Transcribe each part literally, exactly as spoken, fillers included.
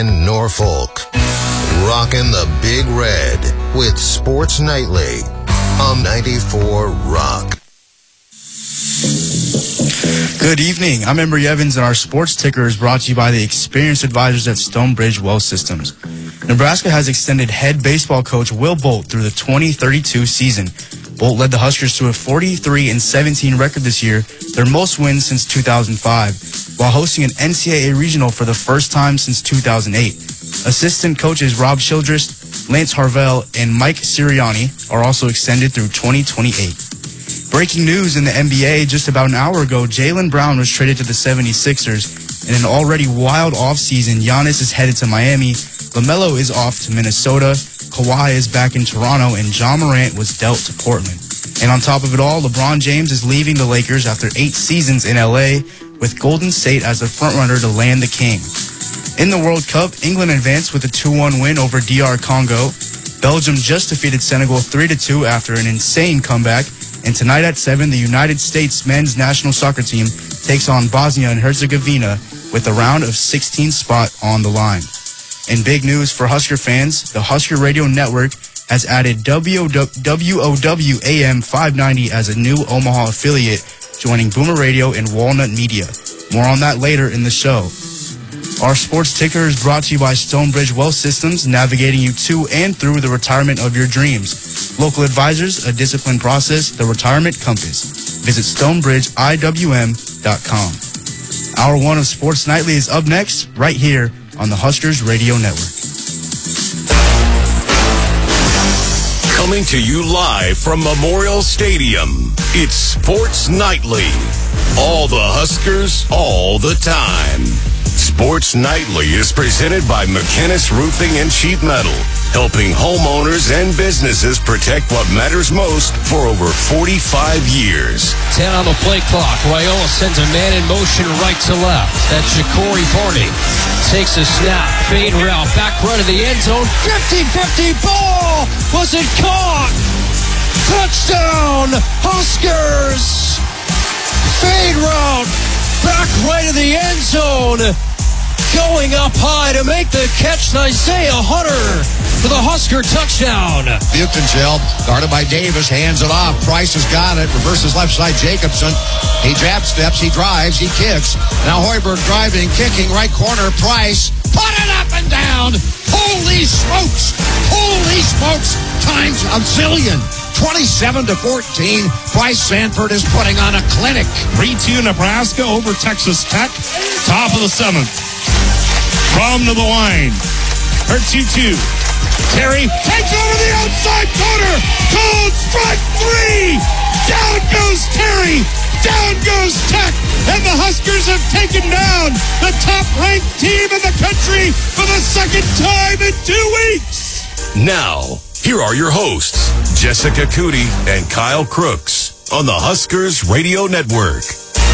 in Norfolk. Rockin' the Big Red with Sports Nightly on ninety-four Rock. Good evening. I'm Embry Evans, and our sports ticker is brought to you by the experienced advisors at Stonebridge Wealth Systems. Nebraska has extended head baseball coach Will Bolt through the twenty thirty-two season. Bolt led the Huskers to a forty-three and seventeen record this year, their most wins since two thousand five, while hosting an N C double A regional for the first time since two thousand eight. Assistant coaches Rob Childress, Lance Harvell, and Mike Sirianni are also extended through twenty twenty-eight. Breaking news in the N B A just about an hour ago, Jaylen Brown was traded to the seventy-sixers. In an already wild offseason, Giannis is headed to Miami, LaMelo is off to Minnesota, Kawhi is back in Toronto, and Ja Morant was dealt to Portland. And on top of it all, LeBron James is leaving the Lakers after eight seasons in L A, with Golden State as the frontrunner to land the king. In the World Cup, England advanced with a two one win over D R Congo. Belgium just defeated Senegal three to two after an insane comeback. And tonight at seven, the United States men's national soccer team takes on Bosnia and Herzegovina with a round of sixteen spot on the line. In big news for Husker fans, the Husker Radio Network has added W O W A M five ninety as a new Omaha affiliate, joining Boomer Radio and Walnut Media. More on that later in the show. Our sports ticker is brought to you by Stonebridge Wealth Systems, navigating you to and through the retirement of your dreams. Local advisors, a disciplined process, the retirement compass. Visit stonebridge I W M dot com. Hour one of Sports Nightly is up next, right here on the Huskers Radio Network. Coming to you live from Memorial Stadium, it's Sports Nightly. All the Huskers, all the time. Sports Nightly is presented by McKinnis Roofing and Sheet Metal, helping homeowners and businesses protect what matters most for over forty-five years. ten on the play clock. Raiola sends a man in motion right to left. That's Ja'Cory Barney. Takes a snap. Fade route. Back run of the end zone. fifty-fifty ball. Was it caught? Touchdown, Huskers. Fade route. Back right of the end zone. Going up high to make the catch, Isaiah Hunter for the Husker touchdown. Buchtenfeld, guarded by Davis, hands it off. Price has got it. Reverses left side, Jacobson. He jab steps, he drives, he kicks. Now Hoiberg driving, kicking, right corner. Price, put it up and down. Holy smokes! Holy smokes! Times a zillion. twenty-seven to fourteen. Bryce Sanford is putting on a clinic. three two Nebraska over Texas Tech. Top of the seventh. From to the line. Her two two. Terry takes over the outside corner. Cold strike three. Down goes Terry. Down goes Tech. And the Huskers have taken down the top-ranked team in the country for the second time in two weeks. Now, here are your hosts, Jessica Cootie and Kyle Crooks on the Huskers Radio Network.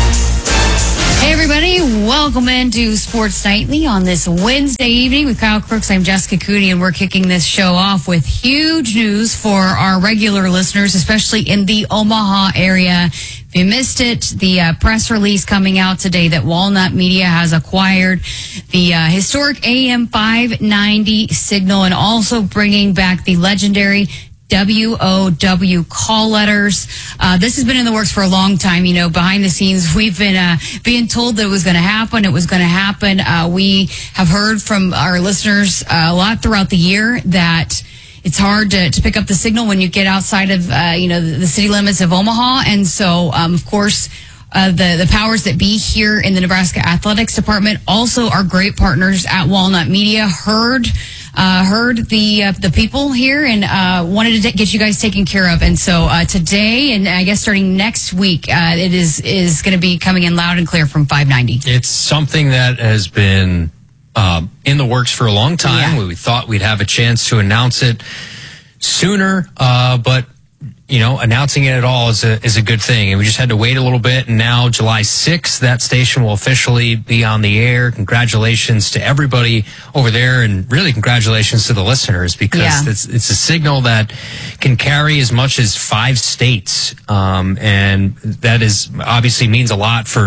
Hey everybody, welcome into Sports Nightly on this Wednesday evening with Kyle Crooks. I'm Jessica Cootie, and we're kicking this show off with huge news for our regular listeners, especially in the Omaha area. If you missed it, the uh, press release coming out today that Walnut Media has acquired the uh, historic A M five ninety signal, and also bringing back the legendary W O W call letters. Uh, this has been in the works for a long time. You know, behind the scenes, we've been uh, being told that it was going to happen. It was going to happen. Uh, we have heard from our listeners uh, a lot throughout the year that it's hard to, to pick up the signal when you get outside of, uh, you know, the, the city limits of Omaha. And so, um, of course, Uh, the, the powers that be here in the Nebraska Athletics Department also are great partners at Walnut Media. Heard, uh, heard the, uh, the people here and, uh, wanted to t- get you guys taken care of. And so, uh, today and I guess starting next week, uh, it is, is going to be coming in loud and clear from five ninety. It's something that has been, um, in the works for a long time. Yeah. We thought we'd have a chance to announce it sooner, uh, but you know, announcing it at all is a is a good thing. And we just had to wait a little bit. And now July sixth, that station will officially be on the air. Congratulations to everybody over there, and really congratulations to the listeners, because yeah. it's it's a signal that can carry as much as five states. Um, and that is obviously means a lot for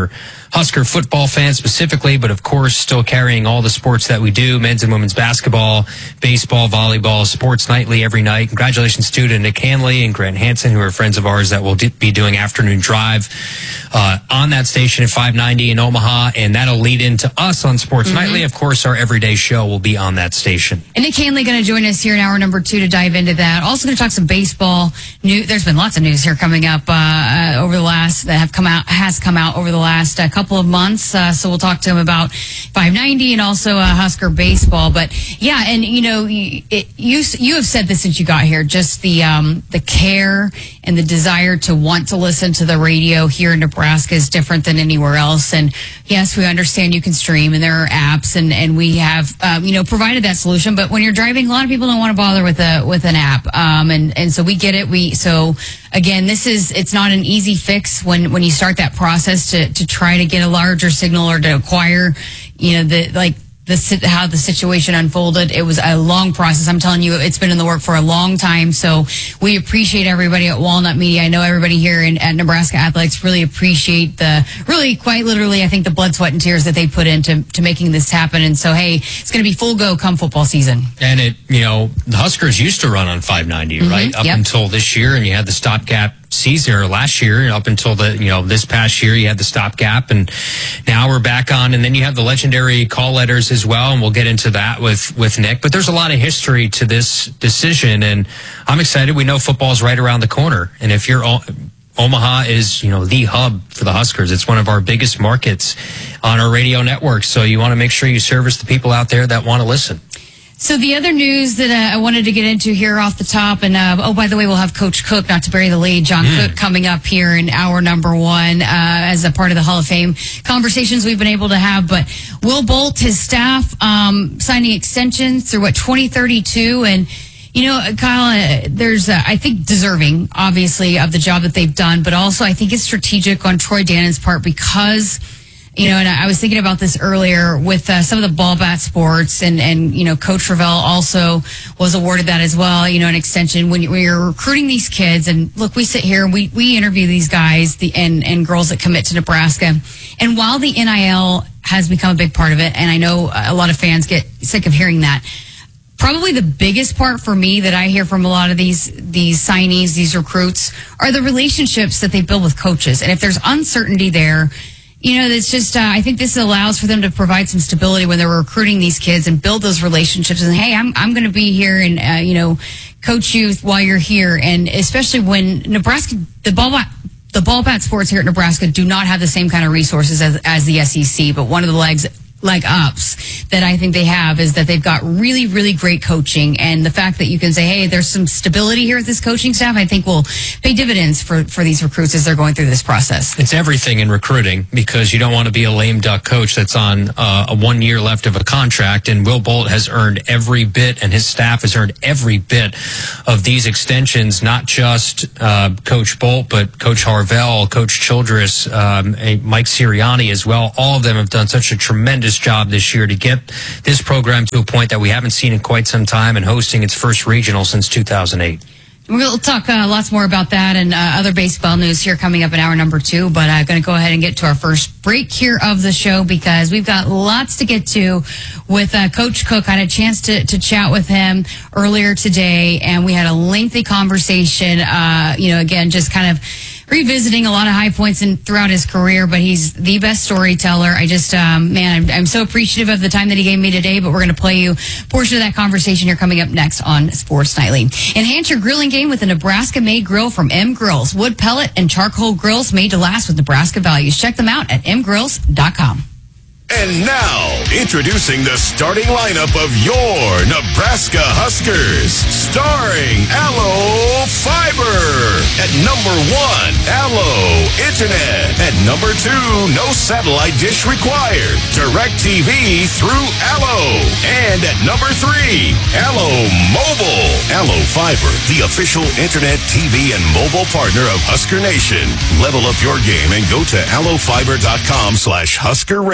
Husker football fans specifically, but of course still carrying all the sports that we do, men's and women's basketball, baseball, volleyball, Sports Nightly every night. Congratulations to Nick Hanley and Grant Hansen, who are friends of ours that will be doing afternoon drive uh, on that station at five ninety in Omaha, and that'll lead into us on Sports mm-hmm. Nightly. Of course, our everyday show will be on that station. And Nick Hanley going to join us here in hour number two to dive into that. Also going to talk some baseball news. There's been lots of news here coming up uh, over the last that have come out has come out over the last uh, couple of months. Uh, so we'll talk to him about five ninety and also uh, Husker baseball. But yeah, and you know, it, you you have said this since you got here. Just the um, the care and the desire to want to listen to the radio here in Nebraska is different than anywhere else. And yes, we understand you can stream and there are apps, and, and we have um, you know provided that solution. But when you're driving, a lot of people don't want to bother with a with an app, um, and and so we get it. We so again, this is it's not an easy fix when when you start that process to to try to get a larger signal or to acquire, you know, the like. The, how the situation unfolded. It was a long process. I'm telling you, it's been in the work for a long time. So we appreciate everybody at Walnut Media. I know everybody here in, at Nebraska Athletics really appreciate the, really quite literally, I think the blood, sweat, and tears that they put into to making this happen. And so, hey, it's going to be full go come football season. And it, you know, the Huskers used to run on five ninety, mm-hmm. right? Up yep. until this year, and you had the stopgap season or last year up until the you know this past year you had the stopgap, and now we're back on, and then you have the legendary call letters as well, and we'll get into that with with Nick. But there's a lot of history to this decision, and I'm excited. We know football's right around the corner, and if you're all Omaha is, you know, the hub for the Huskers. It's one of our biggest markets on our radio network, so you want to make sure you service the people out there that want to listen. So the other news that uh, I wanted to get into here off the top, and uh, oh, by the way, we'll have Coach Cook, not to bury the lead, John mm. Cook, coming up here in hour number one uh, as a part of the Hall of Fame conversations we've been able to have. But Will Bolt, his staff, um, signing extensions through, what, twenty thirty-two, and you know, Kyle, uh, there's, uh, I think, deserving, obviously, of the job that they've done, but also I think it's strategic on Troy Dannon's part because, you know, and I was thinking about this earlier with uh, some of the ball bat sports, and, and, you know, Coach Ravel also was awarded that as well, you know, an extension. When, you, when you're recruiting these kids, and look, we sit here and we, we interview these guys the, and, and girls that commit to Nebraska. And while the N I L has become a big part of it, and I know a lot of fans get sick of hearing that, probably the biggest part for me that I hear from a lot of these these signees, these recruits, are the relationships that they build with coaches. And if there's uncertainty there, you know, it's just, uh, I think this allows for them to provide some stability when they're recruiting these kids and build those relationships. And, hey, I'm I'm going to be here and, uh, you know, coach you while you're here. And especially when Nebraska, the ball bat, the ball bat sports here at Nebraska do not have the same kind of resources as, as the S E C. But one of the legs, leg ups that I think they have is that they've got really, really great coaching. And the fact that you can say, hey, there's some stability here at this coaching staff, I think will pay dividends for, for these recruits as they're going through this process. It's everything in recruiting, because you don't want to be a lame duck coach that's on uh, a one year left of a contract. And Will Bolt has earned every bit, and his staff has earned every bit of these extensions, not just uh, Coach Bolt, but Coach Harvell, Coach Childress, um, and Mike Sirianni as well. All of them have done such a tremendous job this year to get this program to a point that we haven't seen in quite some time, and hosting its first regional since two thousand eight. We'll talk uh, lots more about that and uh, other baseball news here coming up in hour number two, but I'm going to go ahead and get to our first break here of the show, because we've got lots to get to with uh, Coach Cook. I had a chance to, to chat with him earlier today, and we had a lengthy conversation, uh, you know, again, just kind of revisiting a lot of high points in throughout his career, but he's the best storyteller. I just, um, man, I'm, I'm so appreciative of the time that he gave me today, but we're going to play you a portion of that conversation here coming up next on Sports Nightly. Enhance your grilling game with a Nebraska-made grill from M Grills. Wood, pellet, and charcoal grills made to last with Nebraska values. Check them out at m grills dot com. And now, introducing the starting lineup of your Nebraska Huskers, starring Allo Fiber. At number one, Allo Internet. At number two, no satellite dish required. DirecTV through Allo. And at number three, Allo Mobile. Allo Fiber, the official internet, T V, and mobile partner of Husker Nation. Level up your game and go to allo fiber dot com slash Husker Radio.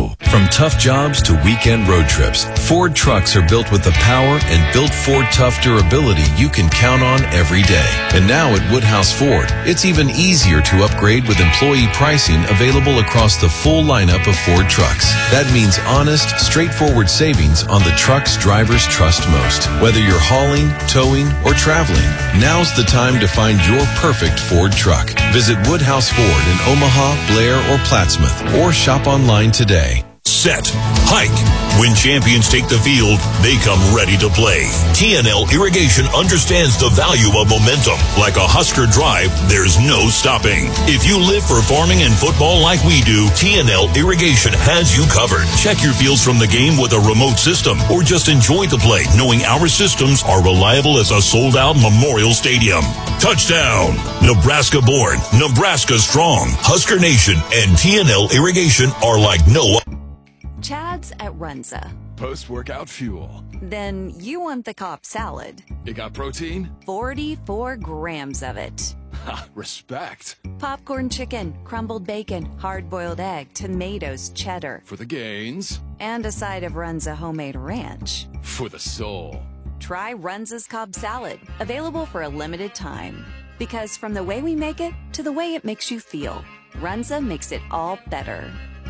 go. From tough jobs to weekend road trips, Ford trucks are built with the power and built Ford tough durability you can count on every day. And now at Woodhouse Ford, it's even easier to upgrade with employee pricing available across the full lineup of Ford trucks. That means honest, straightforward savings on the trucks drivers trust most. Whether you're hauling, towing, or traveling, now's the time to find your perfect Ford truck. Visit Woodhouse Ford in Omaha, Blair, or Plattsmouth, or shop online today. Set. Hike. When champions take the field, they come ready to play. T N L Irrigation understands the value of momentum. Like a Husker drive, there's no stopping. If you live for farming and football like we do, T N L Irrigation has you covered. Check your fields from the game with a remote system, or just enjoy the play, knowing our systems are reliable as a sold-out Memorial Stadium. Touchdown! Nebraska born, Nebraska strong. Husker Nation and T N L Irrigation are like no other. Chad's at Runza. Post-workout fuel. Then you want the Cobb salad. It got protein? forty-four grams of it. Ha, respect. Popcorn chicken, crumbled bacon, hard-boiled egg, tomatoes, cheddar. For the gains. And a side of Runza homemade ranch. For the soul. Try Runza's Cobb salad, available for a limited time. Because from the way we make it to the way it makes you feel, Runza makes it all better.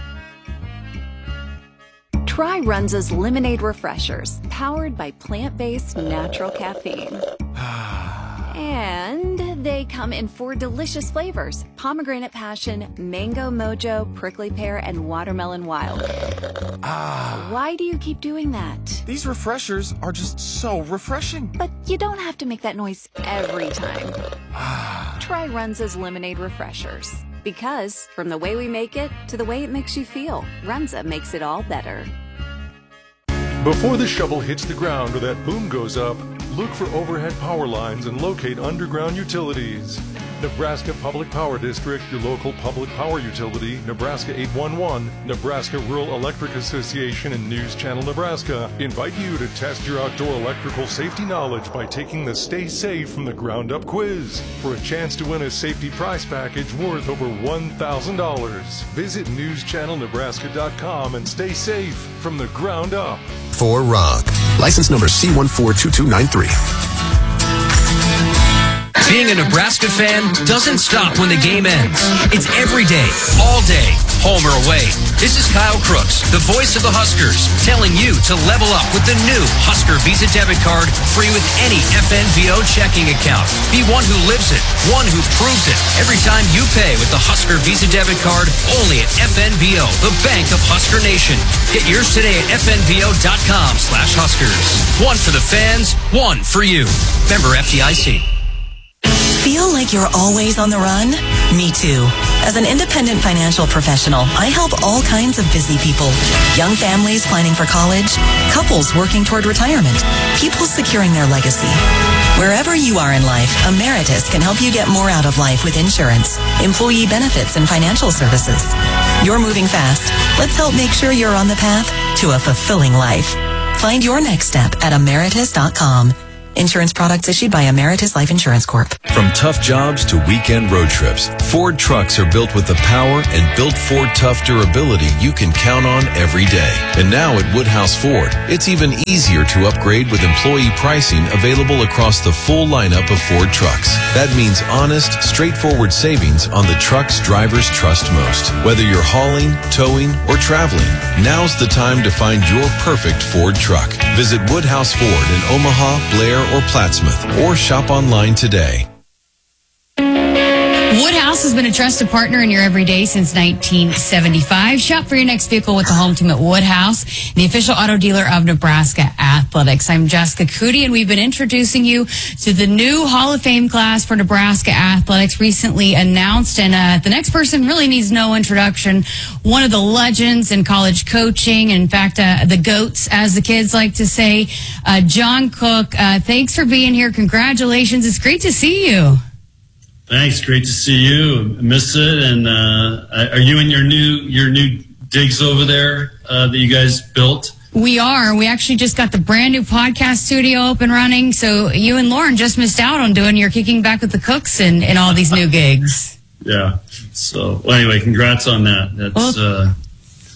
Try Runza's Lemonade Refreshers, powered by plant-based natural caffeine. And they come in four delicious flavors: pomegranate passion, mango mojo, prickly pear, and watermelon wild. Ah. Why do you keep doing that? These refreshers are just so refreshing. But you don't have to make that noise every time. Try Runza's Lemonade Refreshers. Because from the way we make it to the way it makes you feel, Runza makes it all better. Before the shovel hits the ground or that boom goes up, look for overhead power lines and locate underground utilities. Nebraska Public Power District, your local public power utility, Nebraska eight one one, Nebraska Rural Electric Association, and News Channel Nebraska invite you to test your outdoor electrical safety knowledge by taking the Stay Safe from the Ground Up quiz for a chance to win a safety prize package worth over one thousand dollars. Visit news channel nebraska dot com and stay safe from the ground up. For Rock. License number C one four two two nine three. Being a Nebraska fan doesn't stop when the game ends. It's every day, all day, home or away. This is Kyle Crooks, the voice of the Huskers, telling you to level up with the new Husker Visa debit card, free with any F N B O checking account. Be one who lives it, one who proves it. Every time you pay with the Husker Visa debit card, only at F N B O, the bank of Husker Nation. Get yours today at F N B O dot com slash Huskers. One for the fans, one for you. Member F D I C. Feel like you're always on the run? Me too. As an independent financial professional, I help all kinds of busy people. Young families planning for college, couples working toward retirement, people securing their legacy. Wherever you are in life, Emeritus can help you get more out of life with insurance, employee benefits, and financial services. You're moving fast. Let's help make sure you're on the path to a fulfilling life. Find your next step at emeritus dot com. Insurance products issued by Emeritus Life Insurance Corp. From tough jobs to weekend road trips, Ford trucks are built with the power and built Ford tough durability you can count on every day. And now at Woodhouse Ford, it's even easier to upgrade with employee pricing available across the full lineup of Ford trucks. That means honest, straightforward savings on the trucks drivers trust most. Whether you're hauling, towing, or traveling, now's the time to find your perfect Ford truck. Visit Woodhouse Ford in Omaha, Blair, or Plattsmouth, or shop online today. Woodhouse has been a trusted partner in your everyday since nineteen seventy-five. Shop for your next vehicle with the home team at Woodhouse, the official auto dealer of Nebraska Athletics. I'm Jessica Cootie, and we've been introducing you to the new Hall of Fame class for Nebraska Athletics, recently announced. And uh, the next person really needs no introduction. One of the legends in college coaching, in fact, uh, the GOATs, as the kids like to say, uh, John Cook. Uh, thanks for being here. Congratulations. It's great to see you. Thanks. Great to see you. I miss it. And uh, are you in your new your new digs over there uh, that you guys built? We are. We actually just got the brand new podcast studio up and running. So you and Lauren just missed out on doing your Kicking Back with the Cooks and, and all these new gigs. Yeah. So well, anyway, congrats on that. That's well, uh,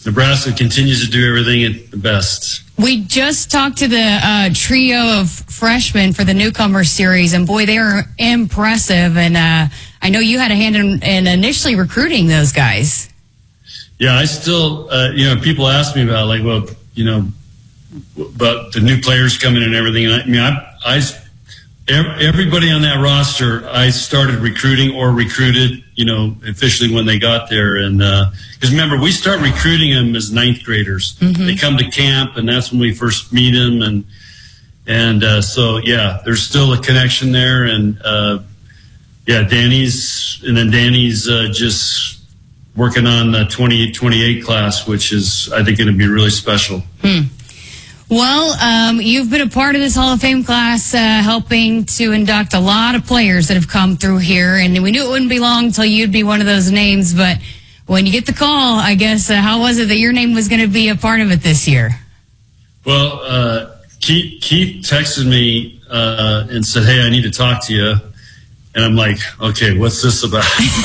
Nebraska continues to do everything at the best. We just talked to the uh, trio of freshmen for the newcomer series, and boy, they are impressive. And uh, I know you had a hand in, in initially recruiting those guys. Yeah, I still, uh, you know, people ask me about like, well, you know, about the new players coming and everything. And I, I mean, I, I, everybody on that roster, I started recruiting or recruited, you know, officially when they got there. And because uh, remember, we start recruiting them as ninth graders. Mm-hmm. They come to camp, and that's when we first meet them. And and uh, so, yeah, there's still a connection there. And uh, yeah, Danny's, and then Danny's uh, just working on the twenty twenty-eight class, which is, I think, going to be really special. Hmm. Well, um, you've been a part of this Hall of Fame class, uh, helping to induct a lot of players that have come through here, and we knew it wouldn't be long until you'd be one of those names, but when you get the call, I guess, uh, how was it that your name was going to be a part of it this year? Well, uh, Keith, Keith texted me uh, and said, hey, I need to talk to you. And I'm like, okay, what's this about?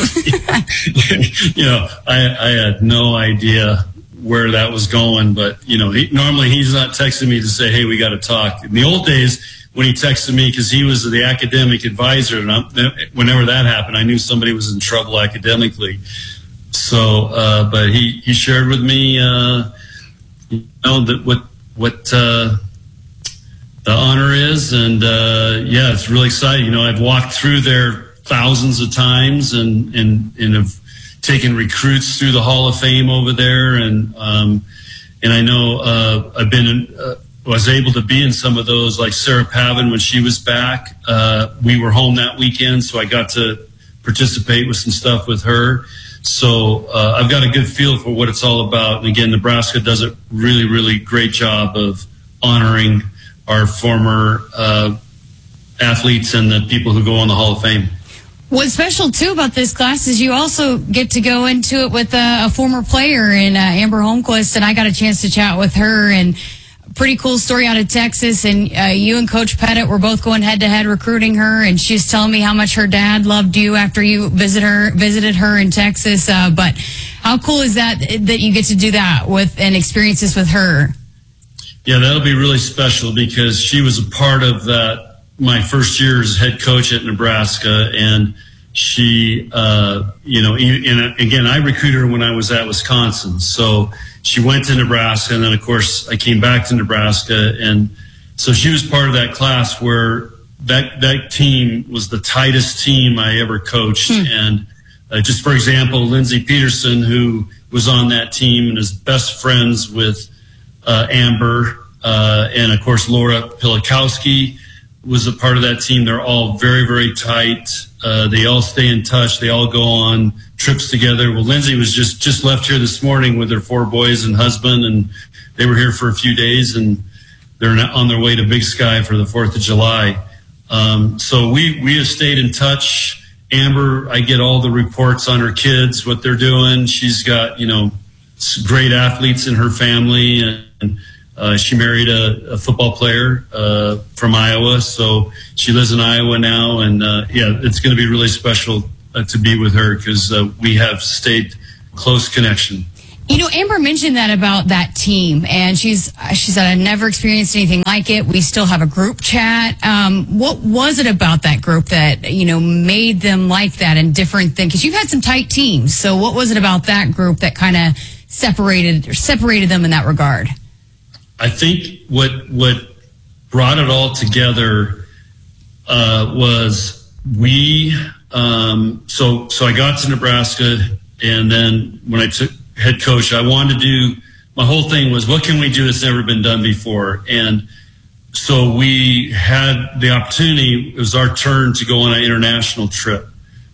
you know, I, I had no idea where that was going, but you know, he, normally he's not texting me to say, hey, we got to talk. In the old days, when he texted me, because he was the academic advisor, and I'm, whenever that happened, I knew somebody was in trouble academically. So, uh, but he, he shared with me, uh, you know, that what, what, uh, the honor is. And, uh, yeah, it's really exciting. You know, I've walked through there thousands of times and, and, and have taken recruits through the Hall of Fame over there. And, um, and I know, uh, I've been, in, uh, was able to be in some of those, like Sarah Pavin when she was back. Uh, we were home that weekend, so I got to participate with some stuff with her. So, uh, I've got a good feel for what it's all about. And again, Nebraska does a really, really great job of honoring our former, uh, athletes and the people who go on the Hall of Fame. What's special, too, about this class is you also get to go into it with a, a former player in uh, Amber Holmquist, and I got a chance to chat with her, and pretty cool story out of Texas, and uh, you and Coach Pettit were both going head-to-head recruiting her, and she's telling me how much her dad loved you after you visit her, visited her in Texas, uh, but how cool is that, that you get to do that with and experience this with her? Yeah, that'll be really special because she was a part of that my first year as head coach at Nebraska, and she, uh, you know, and again, I recruited her when I was at Wisconsin. So she went to Nebraska, and then of course I came back to Nebraska, and so she was part of that class where that that team was the tightest team I ever coached. Hmm. And uh, just for example, Lindsey Peterson, who was on that team and is best friends with uh, Amber, uh, and of course Laura Pilikowski was a part of that team. They're all very, very tight. Uh, they all stay in touch. They all go on trips together. Well, Lindsay was just, just left here this morning with her four boys and husband, and they were here for a few days, and they're on their way to Big Sky for the fourth of July. Um, so we, we have stayed in touch. Amber, I get all the reports on her kids, what they're doing. She's got, you know, great athletes in her family, and, and Uh, she married a, a football player uh, from Iowa, so she lives in Iowa now. And, uh, yeah, it's going to be really special uh, to be with her because uh, we have stayed close connection. You know, Amber mentioned that about that team, and she's she said, I never experienced anything like it. We still have a group chat. Um, what was it about that group that, you know, made them like that and different things? Because you've had some tight teams. So what was it about that group that kind of separated or separated them in that regard? I think what what brought it all together uh, was we. Um, so so I got to Nebraska, and then when I took head coach, I wanted to do. My whole thing was, what can we do that's never been done before? And so we had the opportunity. It was our turn to go on an international trip.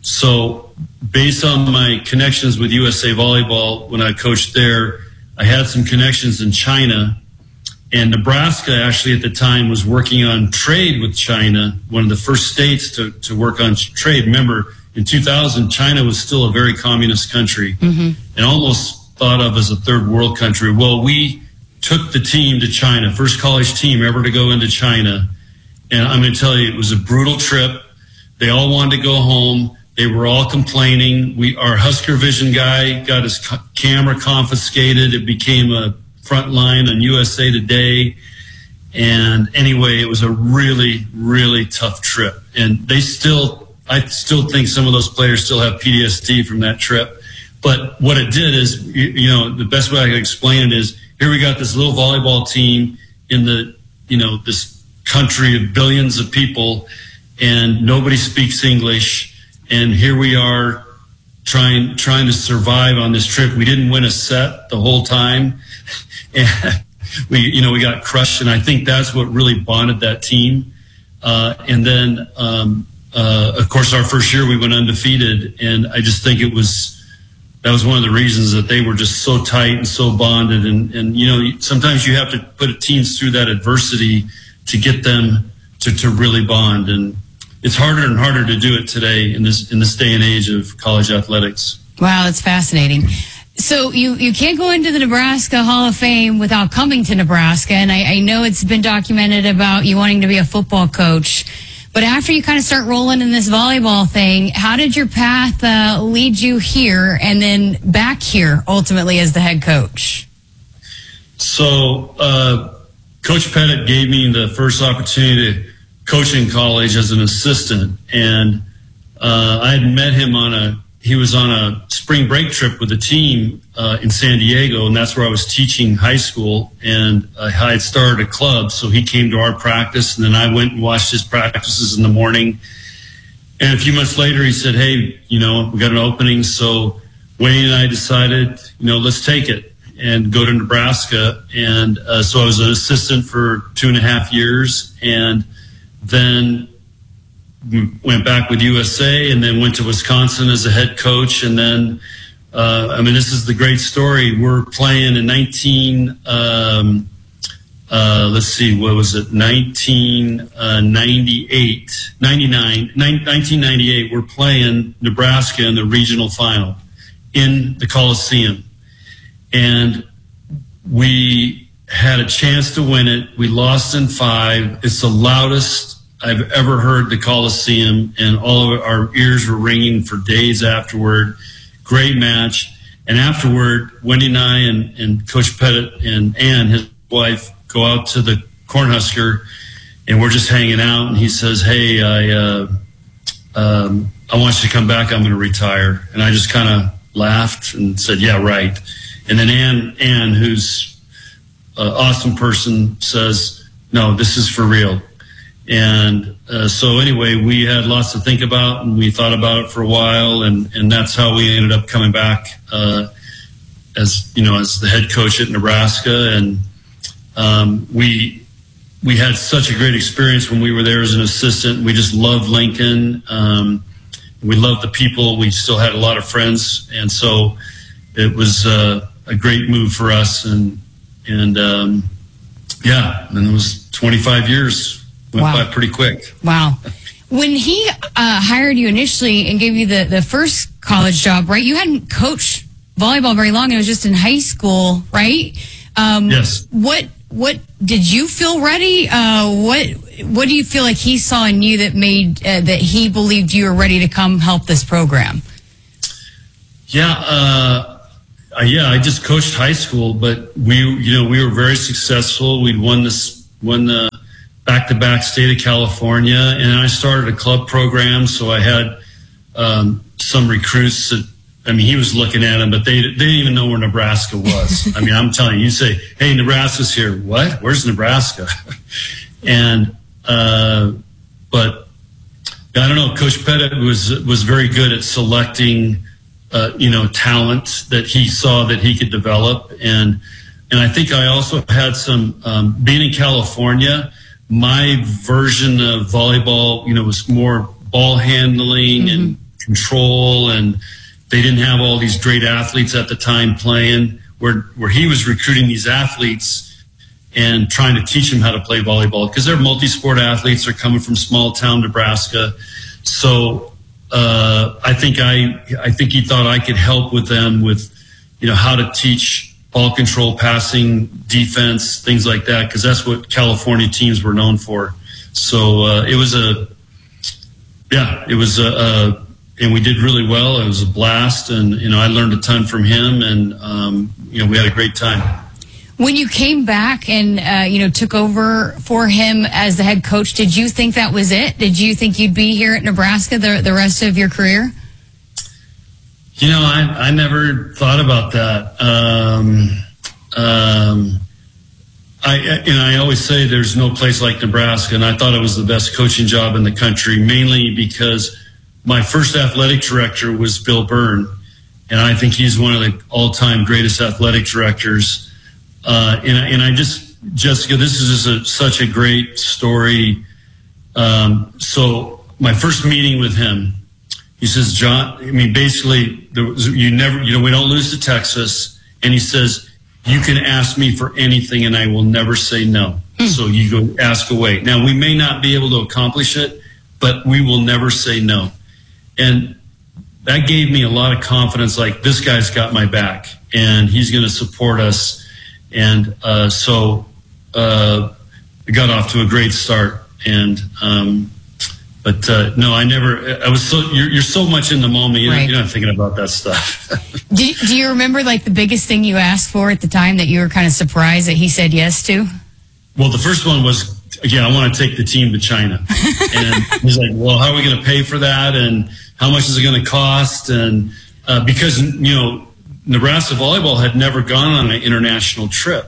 So based on my connections with U S A Volleyball when I coached there, I had some connections in China. And Nebraska actually at the time was working on trade with China, one of the first states to, to work on trade. Remember, in two thousand, China was still a very communist country, mm-hmm. and almost thought of as a third world country. Well, we took the team to China, first college team ever to go into China. And I'm going to tell you, it was a brutal trip. They all wanted to go home. They were all complaining. We, our Husker Vision guy got his co- camera confiscated. It became a front line on U S A Today. And anyway, it was a really, really tough trip. And they still, I still think some of those players still have P T S D from that trip. But what it did is, you, you know, the best way I can explain it is, here we got this little volleyball team in the, you know, this country of billions of people, and nobody speaks English. And here we are trying trying to survive on this trip. We didn't win a set the whole time, and we you know we got crushed. And I think that's what really bonded that team. Uh, and then, um, uh, of course, our first year we went undefeated, and I just think it was that was one of the reasons that they were just so tight and so bonded. And and you know sometimes you have to put teams through that adversity to get them to to really bond. And it's harder and harder to do it today in this in this day and age of college athletics. Wow, that's fascinating. So you, you can't go into the Nebraska Hall of Fame without coming to Nebraska, and I, I know it's been documented about you wanting to be a football coach. But after you kind of start rolling in this volleyball thing, how did your path uh, lead you here and then back here ultimately as the head coach? So uh, Coach Pettit gave me the first opportunity to coach in college as an assistant, and uh, I had met him on a he was on a spring break trip with a team uh, in San Diego, and that's where I was teaching high school, and I had started a club, so he came to our practice, and then I went and watched his practices in the morning. And a few months later he said, hey, you know, we got an opening. So Wayne and I decided, you know, let's take it and go to Nebraska. And uh, so I was an assistant for two and a half years, and then went back with U S A, and then went to Wisconsin as a head coach. And then, uh, I mean, this is the great story. We're playing in nineteen, um, uh, let's see, what was it? nineteen ninety-eight, ninety-nine, nineteen ninety-eight. We're playing Nebraska in the regional final in the Coliseum. And we had a chance to win it. We lost in five. It's the loudest I've ever heard the Coliseum, and all of our ears were ringing for days afterward. Great match. And afterward, Wendy and I and, and Coach Pettit and Ann, his wife, go out to the Cornhusker, and we're just hanging out. And he says, hey, I, uh, um, I want you to come back. I'm going to retire. And I just kind of laughed and said, yeah, right. And then Ann, Ann, who's an awesome person, says, no, this is for real. And uh, so anyway, we had lots to think about, and we thought about it for a while, and, and that's how we ended up coming back uh, as, you know, as the head coach at Nebraska. And um, we we had such a great experience when we were there as an assistant. We just loved Lincoln. Um, we loved the people. We still had a lot of friends, and so it was uh, a great move for us. And and um, yeah, and it was twenty-five years. Went Wow. by pretty quick. Wow. When he uh, hired you initially and gave you the, the first college job, right, you hadn't coached volleyball very long. It was just in high school, right? Um, yes. What what did you feel ready? Uh, what what do you feel like he saw in you that made uh, that he believed you were ready to come help this program? Yeah, uh, uh, yeah. I just coached high school, but we, you know, we were very successful. We'd won this, won the back-to-back state of California, and I started a club program. So I had um, some recruits that, I mean, he was looking at them, but they, they didn't even know where Nebraska was. I mean, I'm telling you, you say, hey, Nebraska's here. What? Where's Nebraska? and, uh, but I don't know, Coach Pettit was, was very good at selecting, uh, you know, talent that he saw that he could develop. And, and I think I also had some, um, being in California, my version of volleyball, you know, was more ball handling mm-hmm. and control, and they didn't have all these great athletes at the time playing, where where he was recruiting these athletes and trying to teach them how to play volleyball, because they're multi-sport athletes. They're coming from small town Nebraska. So uh, I think I I think he thought I could help with them with, you know, how to teach ball control, passing, defense, things like that, because that's what California teams were known for. So uh, it was a, yeah, it was a, a and we did really well. It was a blast, and you know I learned a ton from him, and um, you know we had a great time. When you came back and uh, you know took over for him as the head coach, did you think that was it? Did you think you'd be here at Nebraska the the rest of your career? You know, I I never thought about that. Um, um, I and I always say there's no place like Nebraska, and I thought it was the best coaching job in the country, mainly because my first athletic director was Bill Byrne, and I think he's one of the all-time greatest athletic directors. Uh, and, and I just, Jessica, this is just a, such a great story. Um, so my first meeting with him, he says, John, I mean, basically, there was, you never, you know, we don't lose to Texas. And he says, you can ask me for anything and I will never say no. Mm. So you go ask away. Now, we may not be able to accomplish it, but we will never say no. And that gave me a lot of confidence, like this guy's got my back and he's going to support us. And uh, so uh, it got off to a great start. And um, but uh, no, I never. I was so you're, you're so much in the moment. You're, right. you're not thinking about that stuff. do, do you remember like the biggest thing you asked for at the time that you were kind of surprised that he said yes to? Well, the first one was, yeah, I want to take the team to China. And he's like, well, how are we going to pay for that? And how much is it going to cost? And uh, because you know. Nebraska volleyball had never gone on an international trip,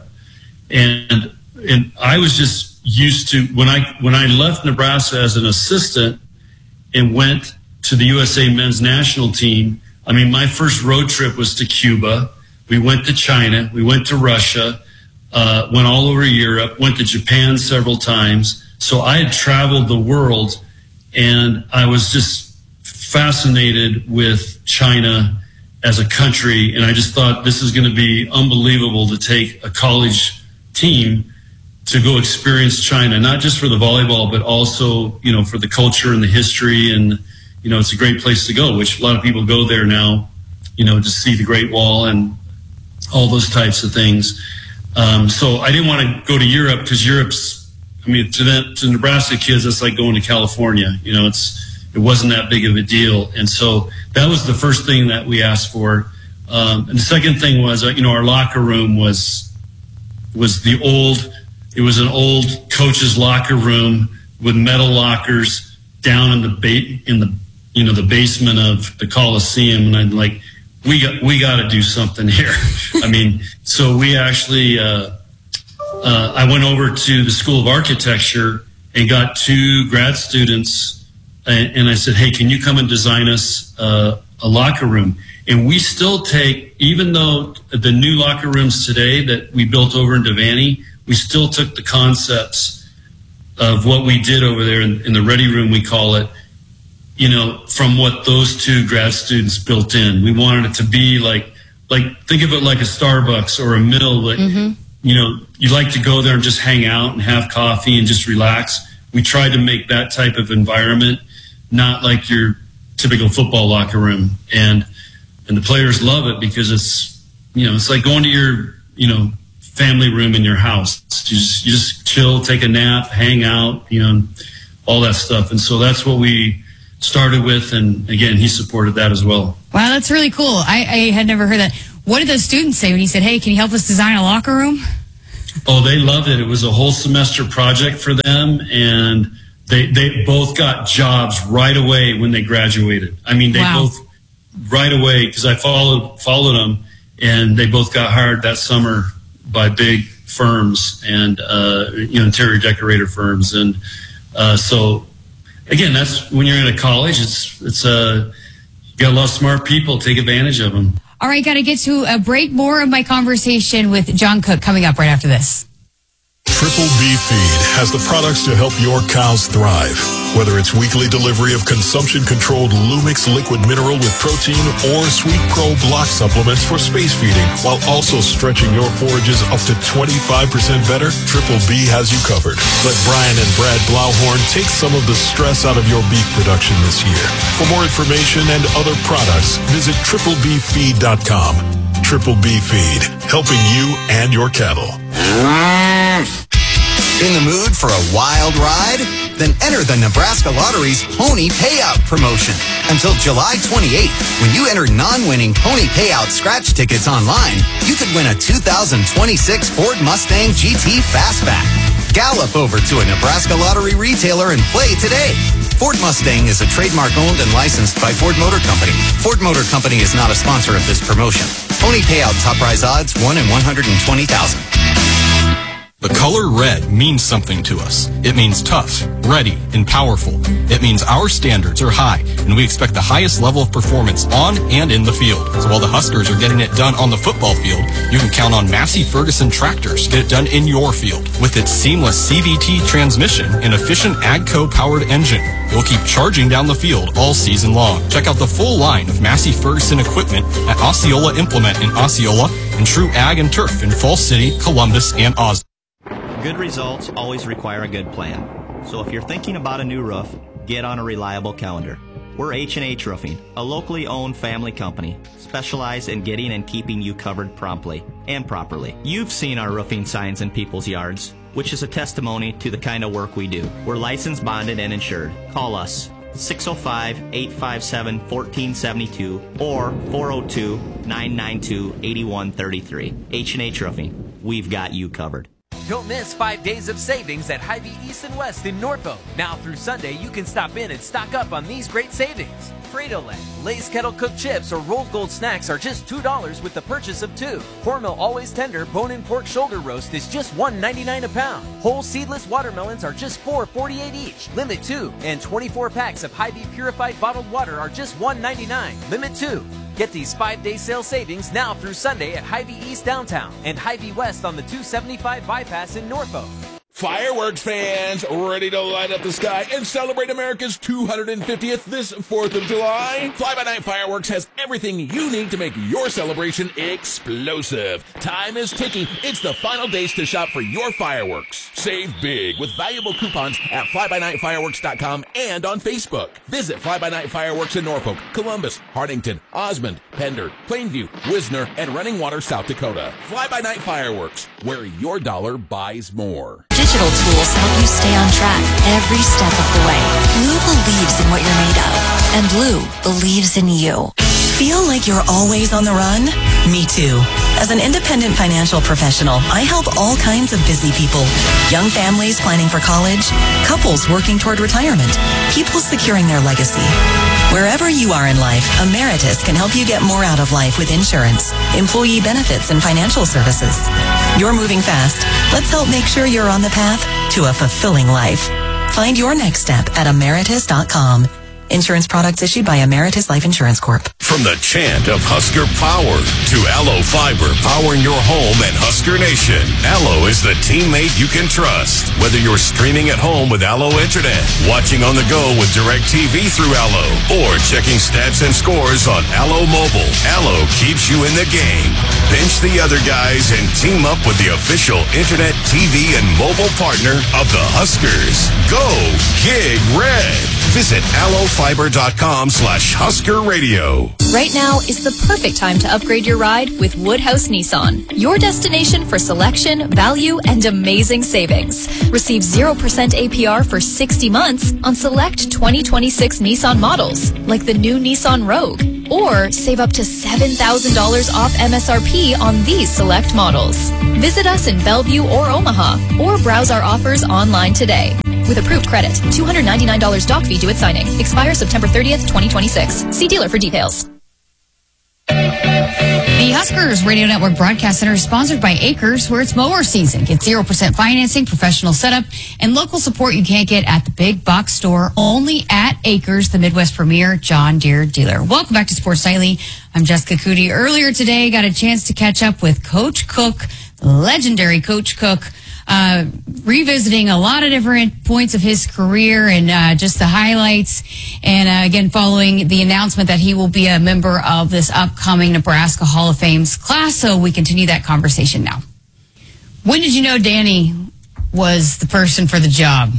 and and I was just used to when I when I left Nebraska as an assistant and went to the U S A men's national team. I mean, my first road trip was to Cuba. We went to China. We went to Russia. Uh, went all over Europe. Went to Japan several times. So I had traveled the world, and I was just fascinated with China as a country, and I just thought this is going to be unbelievable to take a college team to go experience China, not just for the volleyball, but also, you know, for the culture and the history, and, you know, it's a great place to go, which a lot of people go there now, you know, to see the Great Wall and all those types of things. Um, so I didn't want to go to Europe because Europe's, I mean, to them, to Nebraska kids, it's like going to California, you know, it's, it wasn't that big of a deal. And so that was the first thing that we asked for. Um, and the second thing was, uh, you know, our locker room was, was the old, it was an old coach's locker room with metal lockers down in the ba- in the, you know, the basement of the Coliseum. And I'm like, we got, we got to do something here. I mean, so we actually, uh, uh, I went over to the School of Architecture and got two grad students. And I said, hey, can you come and design us uh, a locker room? And we still take, even though the new locker rooms today that we built over in Devaney, we still took the concepts of what we did over there in, in the ready room, we call it, you know, from what those two grad students built in. We wanted it to be like, like think of it like a Starbucks or a Mill. Like, mm-hmm. You know, you like to go there and just hang out and have coffee and just relax. We tried to make that type of environment, not like your typical football locker room. And and the players love it because it's, you know, it's like going to your, you know, family room in your house. You just, you just chill, take a nap, hang out, you know, all that stuff. And so that's what we started with. And again, he supported that as well. Wow, that's really cool. I, I had never heard that. What did those students say when he said, hey, can you help us design a locker room? Oh, they loved it. It was a whole semester project for them. And They they both got jobs right away when they graduated. I mean, they wow. both right away, because I followed followed them, and they both got hired that summer by big firms and uh, you know interior decorator firms. And uh, so again, that's when you're in a college. It's it's a uh, you got a lot of smart people. Take advantage of them. All right, got to get to a break. More of my conversation with John Cook coming up right after this. Triple B Feed has the products to help your cows thrive. Whether it's weekly delivery of consumption-controlled Lumix liquid mineral with protein or Sweet Pro block supplements for space feeding, while also stretching your forages up to twenty-five percent better, Triple B has you covered. Let Brian and Brad Blauhorn take some of the stress out of your beef production this year. For more information and other products, visit triple b feed dot com. Triple B Feed, helping you and your cattle. In the mood for a wild ride? Then enter the Nebraska Lottery's Pony Payout promotion. Until July twenty-eighth, when you enter non-winning Pony Payout scratch tickets online, you could win a two thousand twenty-six Ford Mustang G T Fastback. Gallop over to a Nebraska Lottery retailer and play today. Ford Mustang is a trademark owned and licensed by Ford Motor Company. Ford Motor Company is not a sponsor of this promotion. Pony Payout top prize odds one in one hundred twenty thousand. The color red means something to us. It means tough, ready, and powerful. It means our standards are high, and we expect the highest level of performance on and in the field. So while the Huskers are getting it done on the football field, you can count on Massey Ferguson tractors to get it done in your field. With its seamless C V T transmission and efficient AGCO-powered engine, you'll keep charging down the field all season long. Check out the full line of Massey Ferguson equipment at Osceola Implement in Osceola and True Ag and Turf in Falls City, Columbus, and Osborne. Good results always require a good plan. So if you're thinking about a new roof, get on a reliable calendar. We're H and H Roofing, a locally owned family company, specialized in getting and keeping you covered promptly and properly. You've seen our roofing signs in people's yards, which is a testimony to the kind of work we do. We're licensed, bonded, and insured. Call us six oh five, eight five seven, one four seven two or four oh two, nine nine two, eight one three three. H and H Roofing. We've got you covered. Don't miss five days of savings at Hy-Vee East and West in Norfolk. Now through Sunday, you can stop in and stock up on these great savings. Frito-Lay, Lay's Kettle Cooked Chips, or Rolled Gold Snacks are just two dollars with the purchase of two. Hormel Always Tender Bone-In Pork Shoulder Roast is just one ninety-nine a pound. Whole seedless watermelons are just four forty-eight each. Limit two. And twenty-four packs of Hy-Vee Purified Bottled Water are just one ninety-nine. Limit two. Get these five-day sale savings now through Sunday at Hy-Vee East Downtown and Hy-Vee West on the two seventy-five bypass in Norfolk. Fireworks fans, ready to light up the sky and celebrate America's two hundred fiftieth this fourth of July? Fly-By-Night Fireworks has everything you need to make your celebration explosive. Time is ticking. It's the final days to shop for your fireworks. Save big with valuable coupons at fly by night fireworks dot com and on Facebook. Visit Fly-By-Night Fireworks in Norfolk, Columbus, Hartington, Osmond, Pender, Plainview, Wisner, and Running Water, South Dakota. Fly-By-Night Fireworks, where your dollar buys more. Digital tools help you stay on track every step of the way. Blue believes in what you're made of, and Blue believes in you. Feel like you're always on the run? Me too. As an independent financial professional, I help all kinds of busy people. Young families planning for college, couples working toward retirement, people securing their legacy. Wherever you are in life, Emeritus can help you get more out of life with insurance, employee benefits, and financial services. You're moving fast. Let's help make sure you're on the path to a fulfilling life. Find your next step at emeritus dot com. Insurance products issued by Emeritus Life Insurance Corp. From the chant of Husker Power to Allo Fiber powering your home and Husker Nation, Allo is the teammate you can trust. Whether you're streaming at home with Allo Internet, watching on the go with DirecTV through Allo, or checking stats and scores on Allo Mobile, Allo keeps you in the game. Bench the other guys and team up with the official Internet, T V, and mobile partner of the Huskers. Go Gig Red. Visit allo fiber dot com slash Husker Radio. Right now is the perfect time to upgrade your ride with Woodhouse Nissan, your destination for selection, value, and amazing savings. Receive zero percent A P R for sixty months on select twenty twenty-six Nissan models, like the new Nissan Rogue. Or save up to seven thousand dollars off M S R P on these select models. Visit us in Bellevue or Omaha, or browse our offers online today. With approved credit, two hundred ninety-nine dollars doc fee due at signing. Expires September thirtieth, twenty twenty-six. See dealer for details. The Huskers Radio Network Broadcast Center is sponsored by Acres, where it's mower season. Get zero percent financing, professional setup, and local support you can't get at the big box store. Only at Acres, the Midwest premier John Deere dealer. Welcome back to Sports Nightly. I'm Jessica Cootie. Earlier today, got a chance to catch up with Coach Cook, legendary Coach Cook, uh, revisiting a lot of different points of his career and uh, just the highlights. And uh, again, following the announcement that he will be a member of this upcoming Nebraska Hall of Fame's class. So we continue that conversation now. When did you know Danny was the person for the job?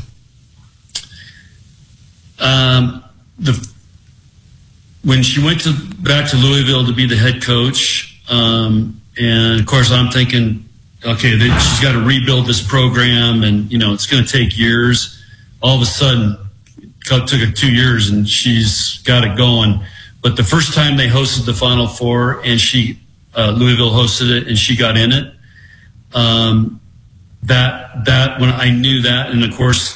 Um, the when she went to back to Louisville to be the head coach, um, and of course I'm thinking, okay, then she's got to rebuild this program, and you know it's going to take years. all of a sudden, it took her two years and she's got it going. But the first time they hosted the Final Four and she, uh, Louisville hosted it and she got in it, um, that, that, when I knew that, and of course,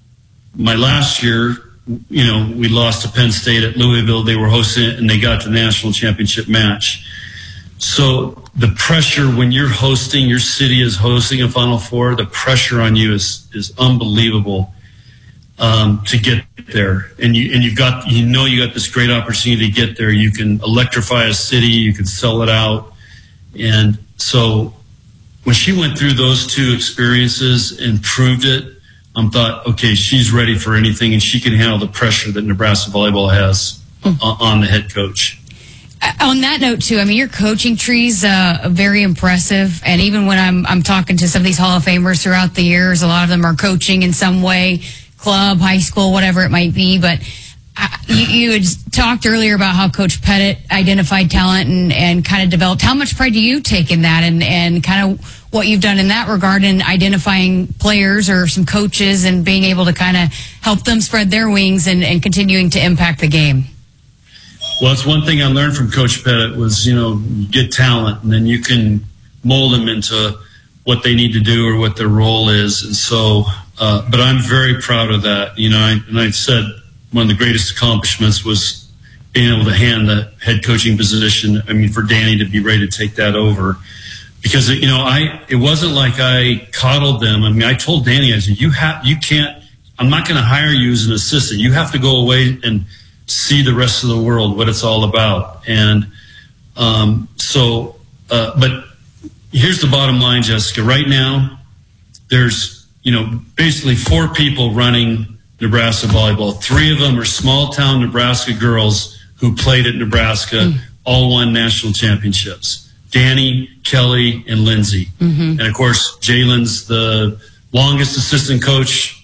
my last year, you know, we lost to Penn State at Louisville. They were hosting it and they got to the national championship match. So the pressure when you're hosting, your city is hosting a Final Four, the pressure on you is, is unbelievable. Um, to get there, and you and you've got you know you got this great opportunity to get there. You can electrify a city, you can sell it out, and so when she went through those two experiences and proved it, I thought, okay, she's ready for anything, and she can handle the pressure that Nebraska volleyball has mm. on the head coach. On that note, too, I mean, your coaching tree's uh, very impressive. And even when I'm I'm talking to some of these Hall of Famers throughout the years, a lot of them are coaching in some way. Club, high school, whatever it might be. But uh, you, you had talked earlier about how Coach Pettit identified talent and, and kind of developed. How much pride do you take in that and, and kind of what you've done in that regard in identifying players or some coaches and being able to kind of help them spread their wings and, and continuing to impact the game? Well, it's one thing I learned from Coach Pettit was, you know, you get talent and then you can mold them into what they need to do or what their role is. And so, uh, but I'm very proud of that. You know, I, and I said one of the greatest accomplishments was being able to hand the head coaching position. I mean, for Danny to be ready to take that over, because you know, I it wasn't like I coddled them. I mean, I told Danny, I said, you have, you can't. I'm not going to hire you as an assistant. You have to go away and see the rest of the world, what it's all about. And um, so, uh, but. Here's the bottom line, Jessica. Right now, there's, you know, basically four people running Nebraska volleyball. Three of them are small-town Nebraska girls who played at Nebraska, mm. all won national championships. Danny, Kelly, and Lindsay. Mm-hmm. And, of course, Jalen's the longest assistant coach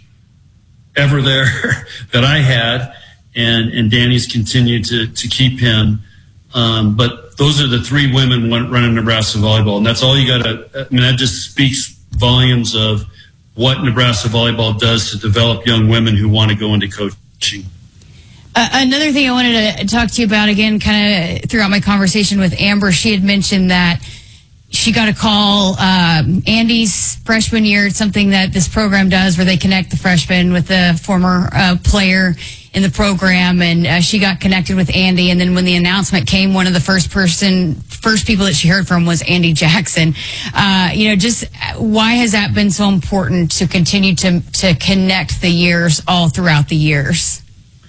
ever there that I had, and, and Danny's continued to, to keep him. Um, but those are the three women running Nebraska volleyball, and that's all you got to. I mean, that just speaks volumes of what Nebraska volleyball does to develop young women who want to go into coaching. Uh, another thing I wanted to talk to you about again, kind of throughout my conversation with Amber, she had mentioned that she got a call um, Andy's freshman year. It's something that this program does where they connect the freshman with the former uh, player in the program, and uh, she got connected with Andy. And then when the announcement came, one of the first person, first people that she heard from was Andy Jackson. Uh, you know, just why has that been so important to continue to to connect the years all throughout the years?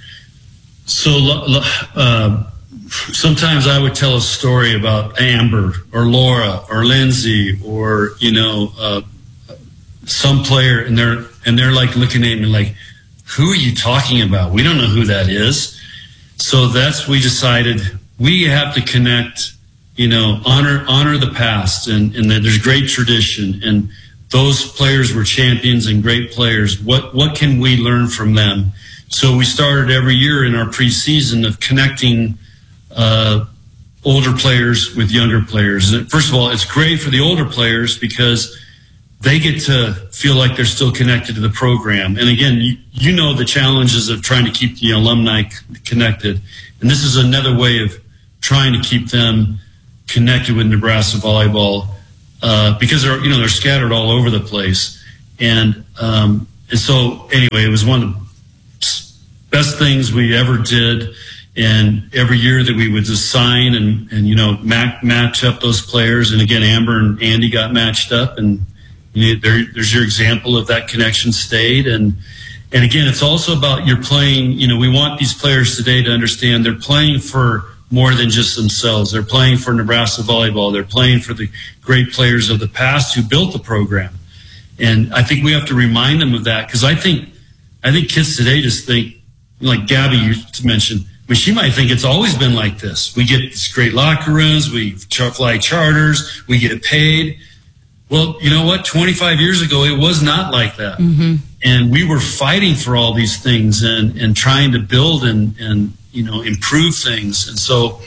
So uh, sometimes I would tell a story about Amber or Laura or Lindsay or you know uh, some player, and they're and they're like looking at me like, who are you talking about? We don't know who that is. So that's, we decided we have to connect, you know, honor, honor the past, and, and that there's great tradition, and those players were champions and great players. What, what can we learn from them? So we started every year in our preseason of connecting, uh, older players with younger players. And first of all, it's great for the older players because they get to feel like they're still connected to the program. And again, you, you know the challenges of trying to keep the alumni connected. And this is another way of trying to keep them connected with Nebraska volleyball, uh, because they're, you know, they're scattered all over the place. And, um, and so anyway, it was one of the best things we ever did. And every year that we would just sign and, and you know, match, match up those players. And again, Amber and Andy got matched up, and you know, there, there's your example of that connection stayed. And, and again, it's also about you're playing, you know, we want these players today to understand they're playing for more than just themselves. They're playing for Nebraska volleyball. They're playing for the great players of the past who built the program. And I think we have to remind them of that, because I think, I think kids today just think, like Gabby you mentioned, I mean, she might think it's always been like this. We get these great locker rooms, we fly charters, we get it paid. Well, you know what? twenty-five years ago, it was not like that. Mm-hmm. And we were fighting for all these things and, and trying to build and, and, you know, improve things. And so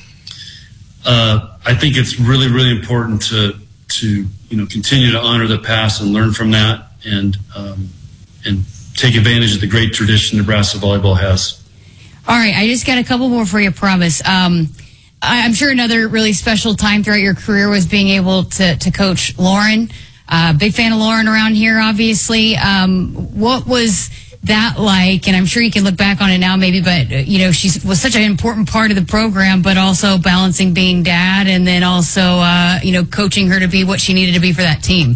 uh, I think it's really, really important to, to, you know, continue to honor the past and learn from that, and, um, and take advantage of the great tradition Nebraska volleyball has. All right, I just got a couple more for you, promise. Um, I, I'm sure another really special time throughout your career was being able to, to coach Lauren. Uh, big fan of Lauren around here, obviously. Um, what was that like? And I'm sure you can look back on it now maybe, but, uh, you know, she was such an important part of the program, but also balancing being dad and then also, uh, you know, coaching her to be what she needed to be for that team.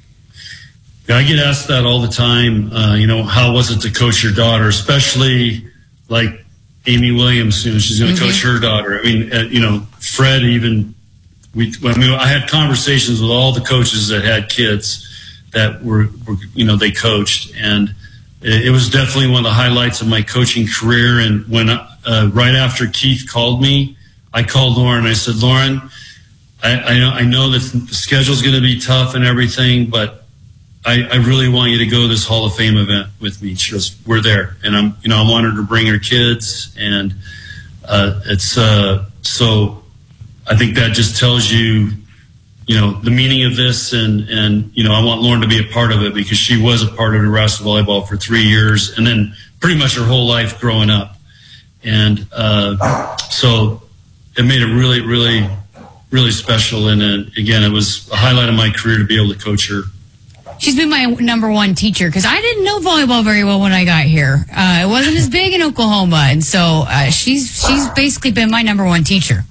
Yeah, I get asked that all the time. Uh, you know, how was it to coach your daughter, especially like Amy Williams, you know, she's going to mm-hmm. coach her daughter. I mean, uh, you know, Fred even, we, I mean, I had conversations with all the coaches that had kids that were, were you know, they coached. And it, it was definitely one of the highlights of my coaching career. And when, uh, right after Keith called me, I called Lauren. I said, Lauren, I, I know, I know that the schedule's going to be tough and everything, but I, I really want you to go to this Hall of Fame event with me. She goes, we're there. And I'm, you know, I want her to bring her kids. And, uh, it's, uh, so I think that just tells you, you know, the meaning of this. And, and, you know, I want Lauren to be a part of it because she was a part of Nebraska volleyball for three years and then pretty much her whole life growing up. And, uh, so it made it really, really, really special. And uh, again, it was a highlight of my career to be able to coach her. She's been my number one teacher because I didn't know volleyball very well when I got here. Uh, it wasn't as big in Oklahoma, and so uh, she's she's basically been my number one teacher.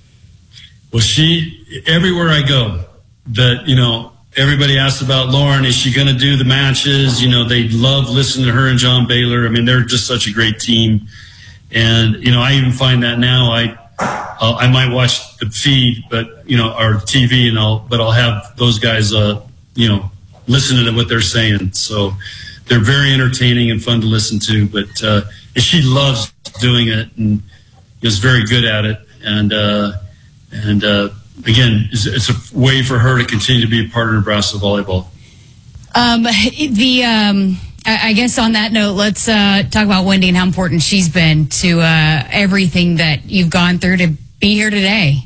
Well, she everywhere I go, that you know, everybody asks about Lauren. Is she going to do the matches? You know, they love listening to her and John Baylor. I mean, they're just such a great team, and you know, I even find that now I. Uh, I might watch the feed, but you know, or T V, and I'll, but I'll have those guys, uh, you know, listen to what they're saying. So they're very entertaining and fun to listen to. But uh, and she loves doing it and is very good at it. And uh, and uh, again, it's, it's a way for her to continue to be a part of Nebraska volleyball. Um, the um, I guess on that note, let's uh, talk about Wendy and how important she's been to uh, everything that you've gone through to be here today.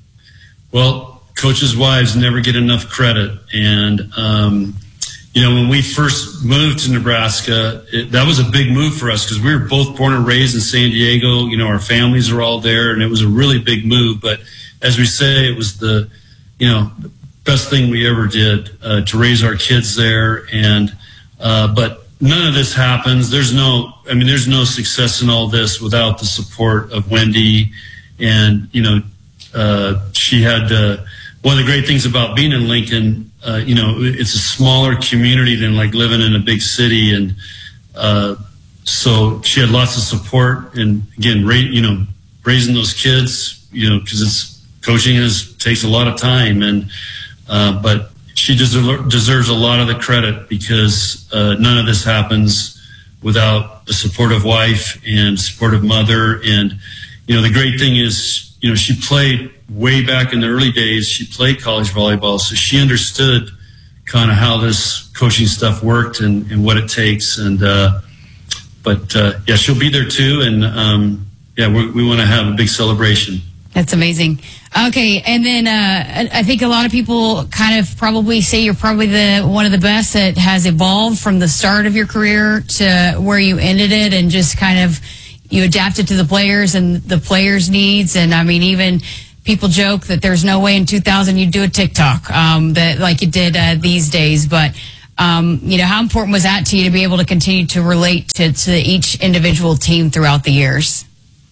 Well, coaches' wives never get enough credit. And, um, you know, when we first moved to Nebraska, it, that was a big move for us because we were both born and raised in San Diego. You know, our families are all there, and it was a really big move. But as we say, it was the, you know, the best thing we ever did uh, to raise our kids there. And, uh, but none of this happens. There's no, I mean, there's no success in all this without the support of Wendy. And, you know, uh, she had, uh, one of the great things about being in Lincoln, uh, you know, it's a smaller community than like living in a big city. And, uh, so she had lots of support and again, ra- you know, raising those kids, you know, cause it's coaching is, takes a lot of time and, uh, but she deser- deserves a lot of the credit because, uh, none of this happens without a supportive wife and supportive mother. And, you know, the great thing is, you know, she played way back in the early days. She played college volleyball, so she understood kind of how this coaching stuff worked and, and what it takes. And, uh, but, uh, yeah, she'll be there too. And, um, yeah, we, we want to have a big celebration. That's amazing. Okay. And then, uh, I think a lot of people kind of probably say you're probably the, one of the best that has evolved from the start of your career to where you ended it and just kind of, you adapted to the players and the players' needs. And I mean, even people joke that there's no way in two thousand you'd do a TikTok, um, that like you did, uh, these days. But, um, you know, how important was that to you to be able to continue to relate to, to each individual team throughout the years?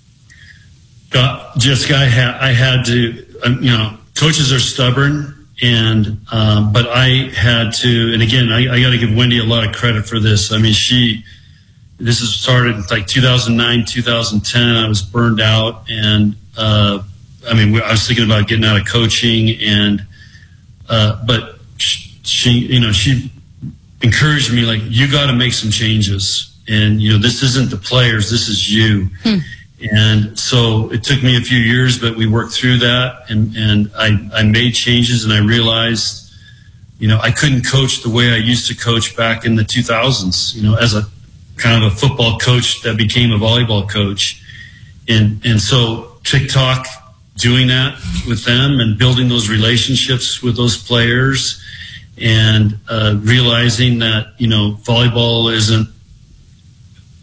Uh, Jessica, I had, I had to, um, you know, coaches are stubborn and, um, but I had to, and again, I, I got to give Wendy a lot of credit for this. I mean, she, this has started like two thousand nine, two thousand ten. I was burned out and, uh, I mean, I was thinking about getting out of coaching and, uh, but she, you know, she encouraged me like, you got to make some changes and, you know, this isn't the players, this is you. Hmm. And so it took me a few years, but we worked through that and, and I, I made changes and I realized, you know, I couldn't coach the way I used to coach back in the two thousands, you know, as a kind of a football coach that became a volleyball coach. And, and so TikTok, doing that with them and building those relationships with those players and, uh, realizing that, you know, volleyball isn't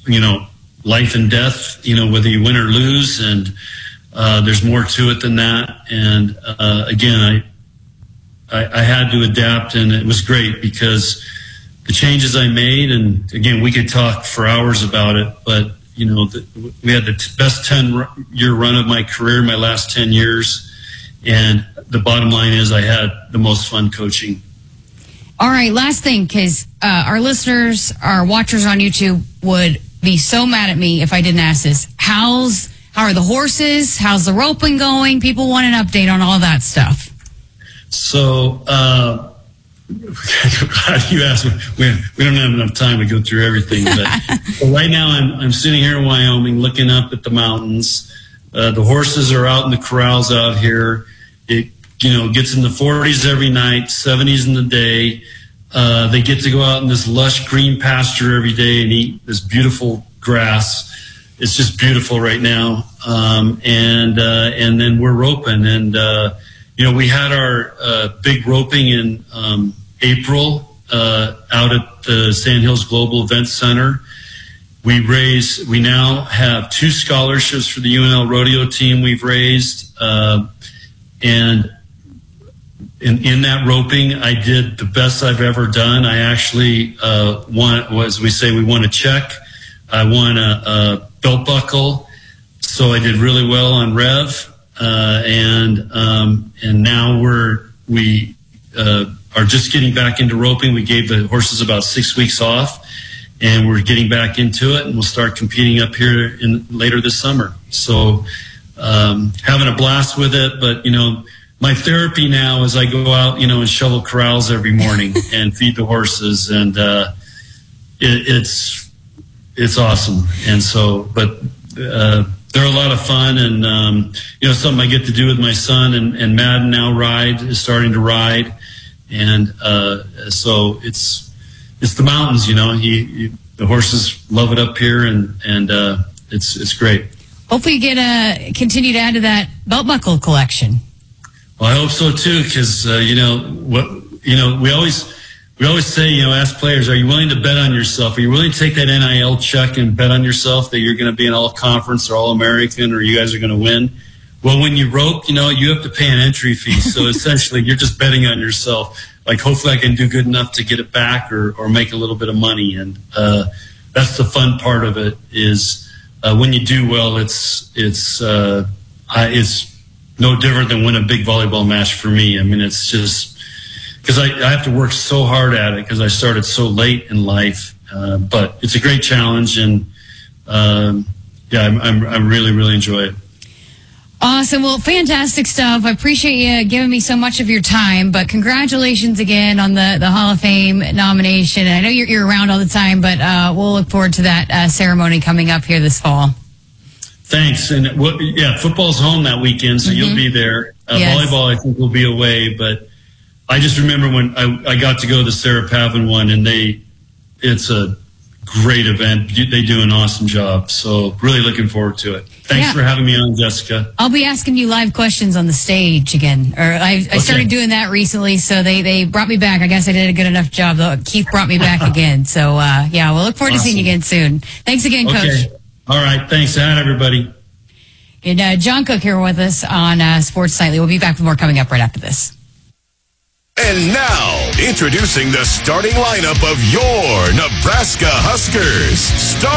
you know, life and death, you know, whether you win or lose. And uh, there's more to it than that. And uh, again, I, I I had to adapt, and it was great because the changes I made, and again, we could talk for hours about it, but you know, the, we had the t- best ten-year run of my career, my last ten years, and the bottom line is I had the most fun coaching. All right, last thing, because uh, our listeners, our watchers on YouTube would be so mad at me if I didn't ask this. How's how are the horses? How's the roping going? People want an update on all that stuff. So, uh, glad you asked me. We, we don't have enough time to go through everything, but, but right now I'm I'm sitting here in Wyoming, looking up at the mountains. Uh, the horses are out in the corrals out here. It you know gets in the forties every night, seventies in the day. Uh, they get to go out in this lush green pasture every day and eat this beautiful grass. It's just beautiful right now. Um, and uh, and then we're roping, and uh, you know we had our uh, big roping in um, April uh, out at the Sand Hills Global Event Center. We raised. We now have two scholarships for the U N L rodeo team. We've raised, uh, and in in that roping, I did the best I've ever done. I actually uh, won, as we say, we won a check. I won a, a belt buckle, so I did really well on Rev, uh, and um, and now we're we uh, are just getting back into roping. We gave the horses about six weeks off, and we're getting back into it, and we'll start competing up here in later this summer. So um, having a blast with it, but you know. My therapy now is I go out, you know, and shovel corrals every morning and feed the horses, and uh, it, it's it's awesome. And so, but uh, they're a lot of fun, and um, you know, something I get to do with my son. And, and Madden now ride is starting to ride, and uh, so it's it's the mountains, you know. He, he the horses love it up here, and and uh, it's it's great. Hopefully, you get a continue to add to that belt buckle collection. Well, I hope so too, because uh, you know what you know. We always we always say, you know, ask players, are you willing to bet on yourself? Are you willing to take that N I L check and bet on yourself that you're going to be an All Conference or All American, or you guys are going to win? Well, when you rope, you know, you have to pay an entry fee. So essentially, you're just betting on yourself. Like, hopefully, I can do good enough to get it back or or make a little bit of money, and uh, that's the fun part of it. Is uh, when you do well, it's it's uh, I, it's. no different than win a big volleyball match for me. I mean, it's just because I, I have to work so hard at it because I started so late in life. Uh, but it's a great challenge, and um, yeah, I'm, I'm, I really, really enjoy it. Awesome. Well, fantastic stuff. I appreciate you giving me so much of your time, but congratulations again on the, the Hall of Fame nomination. I know you're, you're around all the time, but uh, we'll look forward to that uh, ceremony coming up here this fall. Thanks. And what, yeah, football's home that weekend, so mm-hmm. you'll be there. Uh, yes. Volleyball, I think, will be away. But I just remember when I, I got to go to the Sarah Pavin one, and they, it's a great event. They do an awesome job. So really looking forward to it. Thanks yeah. for having me on, Jessica. I'll be asking you live questions on the stage again. Or I, I okay. started doing that recently, so they, they brought me back. I guess I did a good enough job, though. Keith brought me back again. So, uh, yeah, we'll look forward awesome. to seeing you again soon. Thanks again, Coach. Okay. All right. Thanks, Ad, everybody. And uh, John Cook here with us on uh, Sports Nightly. We'll be back with more coming up right after this. And now, introducing the starting lineup of your Nebraska Huskers. Start